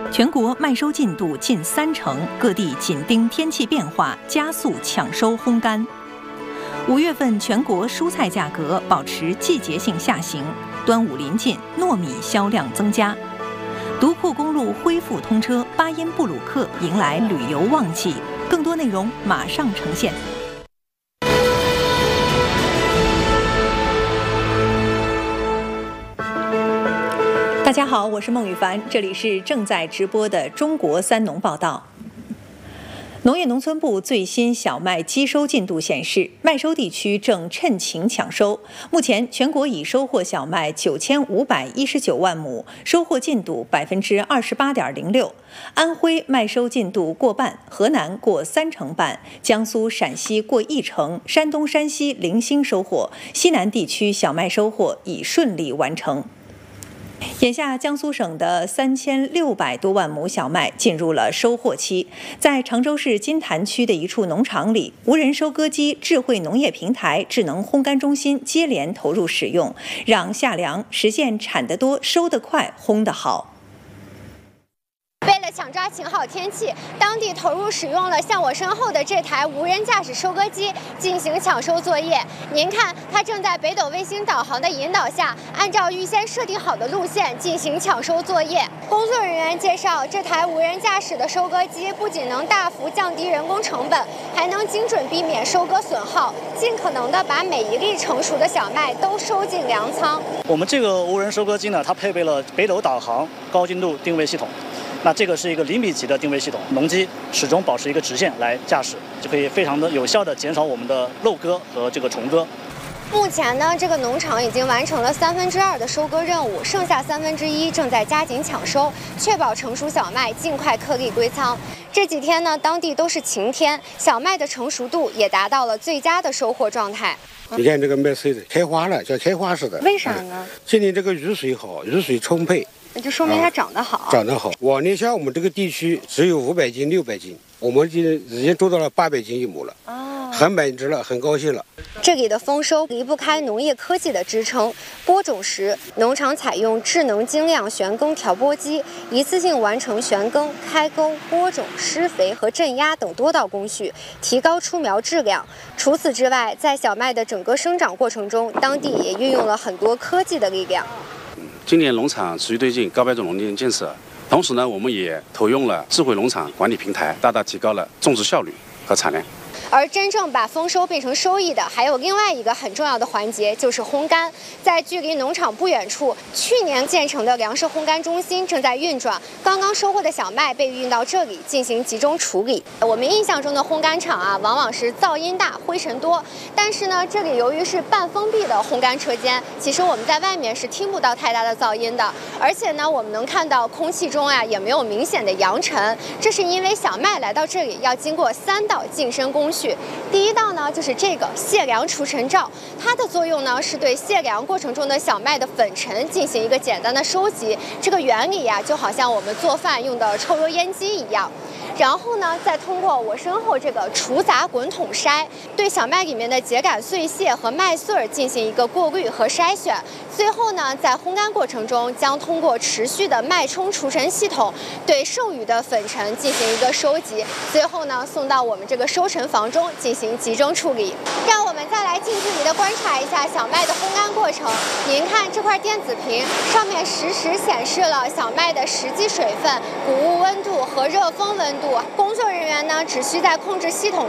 全国麦收进度近30%，各地紧盯天气变化，加速抢收烘干。5月份全国蔬菜价格保持季节性下行，端午临近，糯米销量增加。独库公路恢复通车，巴音布鲁克迎来旅游旺季。更多内容马上呈现。大家好，我是孟羽凡，这里是正在直播的中国三农报道。农业农村部最新小麦机收进度显示，麦收地区正趁情抢收。目前，全国已收获小麦9519万亩，收获进度28.06%。安徽麦收进度过半，河南过30%半，江苏、陕西过1成，山东、山西零星收获。西南地区小麦收获已顺利完成。眼下，江苏省的3600多万亩小麦进入了收获期。在常州市金坛区的一处农场里，无人收割机、智慧农业平台、智能烘干中心接连投入使用，让夏粮实现产得多、收得快、烘得好。 为了抢抓晴好天气，当地投入使用了像我身后的这台无人驾驶收割机进行抢收作业。您看，它正在北斗卫星导航的引导下，按照预先设定好的路线进行抢收作业。工作人员介绍，这台无人驾驶的收割机不仅能大幅降低人工成本，还能精准避免收割损耗，尽可能的把每一粒成熟的小麦都收进粮仓。 我们这个无人收割机呢，它配备了北斗导航高精度定位系统。那这个是一个厘米级的定位系统，农机始终保持一个直线来驾驶，就可以非常的有效的减少我们的漏割和这个重割。 目前呢，这个农场已经完成了2/3的收割任务，剩下1/3正在加紧抢收，确保成熟小麦尽快颗粒归仓。这几天呢，当地都是晴天，小麦的成熟度也达到了最佳的收获状态。 你看这个麦穗子开花了，像开花似的。 为啥呢？ 今年这个雨水好，雨水充沛。 那就说明它长得好。 长得好。往年像我们这个地区只有500斤、600斤，我们已经做到了800斤一亩了。很满意了，很高兴了。 这里的丰收离不开农业科技的支撑。播种时，农场采用智能精量旋耕调播机，一次性完成旋耕、开沟、播种、施肥和镇压等多道工序，提高出苗质量。除此之外，在小麦的整个生长过程中，当地也运用了很多科技的力量。 今年农场持续推进高标准农田建设，同时呢，我们也投用了智慧农场管理平台，大大提高了种植效率和产量。 而真正把丰收变成收益的，还有另外一个很重要的环节，就是烘干。在距离农场不远处，去年建成的粮食烘干中心正在运转，刚刚收获的小麦被运到这里进行集中处理。我们印象中的烘干厂啊，往往是噪音大、灰尘多，但是呢，这里由于是半封闭的烘干车间，其实我们在外面是听不到太大的噪音的。而且呢，我们能看到空气中啊也没有明显的扬尘，这是因为小麦来到这里要经过3道净身工序。第一道呢，就是这个卸粮除尘罩，它的作用呢是对卸粮过程中的小麦的粉尘进行一个简单的收集。这个原理呀，就好像我们做饭用的抽油烟机一样。然后呢，再通过我身后这个除杂滚筒筛，对小麦里面的秸秆碎屑和麦穗进行一个过滤和筛选。最后呢，在烘干过程中，将通过持续的脉冲除尘系统，对剩余的粉尘进行一个收集。最后呢，送到我们这个收成房中进行集中处理。让我们再来近距离的观察一下小麦的烘干过程。您看这块电子屏上面实时显示了小麦的实际水分、谷物温度和热风温度。工作人员呢，只需在控制系统